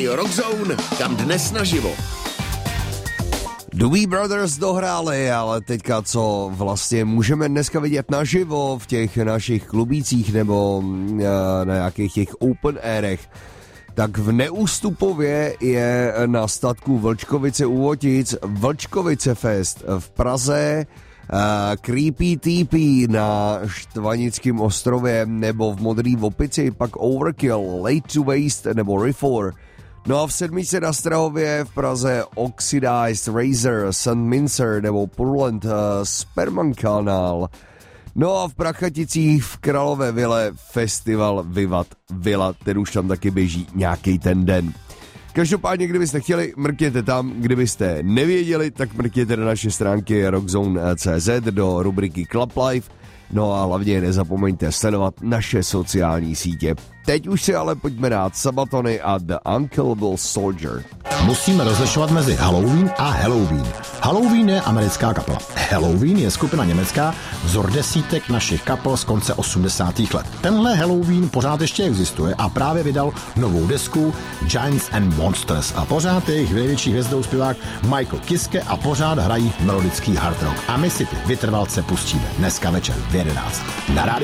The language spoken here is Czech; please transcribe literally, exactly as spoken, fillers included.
rádio Rockzone, kam dnes naživo. Doobie Brothers dohráli, ale teďka co vlastně můžeme dneska vidět naživo v těch našich klubících nebo na nějakých těch open airech, tak v Neústupově je na statku Vlčkovice u Votic Vlčkovice Fest v Praze, uh, Creepy T P na Štvanickém ostrově nebo v Modrý Vopici, pak Overkill, Late to Waste nebo Reform. No a v Sedmice na Strahově v Praze Oxidized Razor, Saint Mincer nebo Purland uh, Sperman Kanál. No a v Prachaticích v Králové vile festival Vivat Vila, ten už tam taky běží nějaký ten den. Každopádně, kdybyste chtěli, mrkněte tam, kdybyste nevěděli, tak mrkněte na naše stránky rockzone tečka cé zet do rubriky Club Life, no a hlavně nezapomeňte sledovat naše sociální sítě. Teď už si ale pojďme dát Sabatony a The Unkillable Soldier. Musíme rozlišovat mezi Halloween a Halloween. Halloween je americká kapela. Halloween je skupina německá, vzor desítek našich kapel z konce osmdesátých let. Tenhle Halloween pořád ještě existuje a právě vydal novou desku Giants and Monsters a pořád je jejich největší hvězdou zpěvák Michael Kiske a pořád hrají melodický hard rock. A my si ty vytrvalce pustíme dneska večer v jedenáct na rádiu